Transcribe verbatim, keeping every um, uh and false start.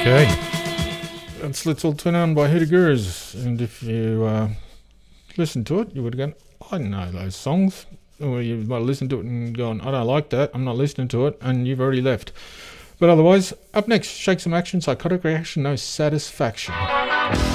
Okay. That's Let's All Turn On by Hoodoo Gurus. And if you uh, listened to it, you would have gone, I know those songs. Or you might have listened to it and gone, I don't like that, I'm not listening to it, and you've already left. But otherwise, up next, Shake Some Action, Psychotic Reaction, No Satisfaction.